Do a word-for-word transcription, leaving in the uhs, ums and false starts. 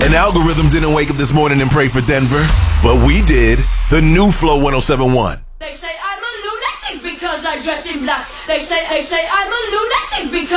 An algorithm didn't wake up this morning and pray for Denver, but we did. The new Flow one oh seven point one. They say I'm a lunatic because I dress in black. They say, they say I'm a lunatic because